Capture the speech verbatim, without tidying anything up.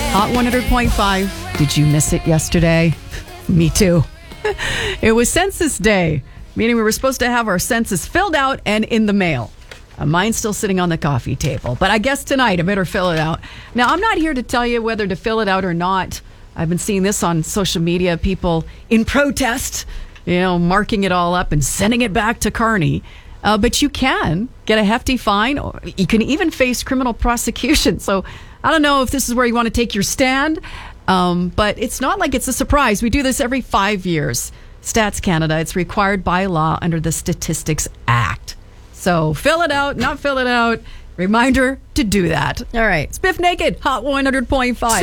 Hot one hundred point five. Did you miss it yesterday? Me too. It was Census Day, meaning we were supposed to have our census filled out and in the mail. Uh, mine's still sitting on the coffee table, but I guess tonight I better fill it out. Now, I'm not here to tell you whether to fill it out or not. I've been seeing this on social media, people in protest, you know, marking it all up and sending it back to Kearney. Uh, but you can get a hefty fine, or you can even face criminal prosecution. So I don't know if this is where you want to take your stand, um, but it's not like it's a surprise. We do this every five years. Stats Canada, it's required by law under the Statistics Act. So fill it out, not fill it out. Reminder to do that. All right. Spiff Naked, Hot one hundred point five.